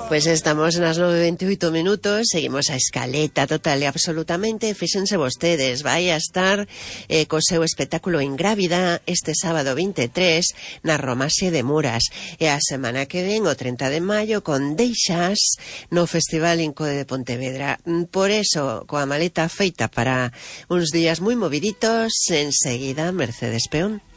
Pues estamos nas 9:28 minutos, seguimos a escaleta total e absolutamente. Fíxense vostedes, vai a estar co seu espectáculo Ingrávida este sábado 23 na Romaxe de Muras, e a semana que ven, o 30 de maio, con Deixas no Festival Inco de Pontevedra. Por eso, coa maleta feita para uns días moi moviditos, enseguida Mercedes Peón.